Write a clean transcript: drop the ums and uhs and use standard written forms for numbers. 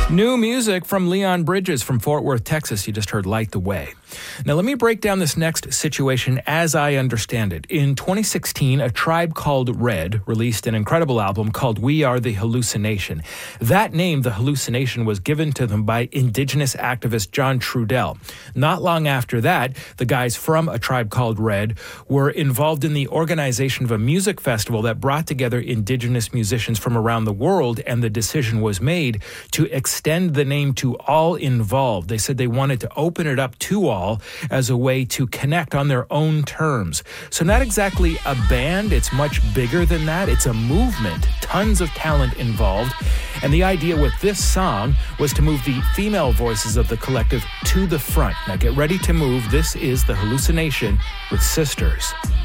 New music from Leon Bridges from Fort Worth, Texas. You just heard Light the Way. Now, let me break down this next situation as I understand it. In 2016, A Tribe Called Red released an incredible album called We Are the Hallucination. That name, The Hallucination, was given to them by indigenous activist John Trudell. Not long after that, the guys from A Tribe Called Red were involved in the organization of a music festival that brought together indigenous musicians from around the world, and the decision was made to extend the name to all involved. They said they wanted to open it up to all as a way to connect on their own terms. So not exactly a band, it's much bigger than that. It's a movement, tons of talent involved. And the idea with this song was to move the female voices of the collective to the front. Now get ready to move. This is The Hallucination with Sisters.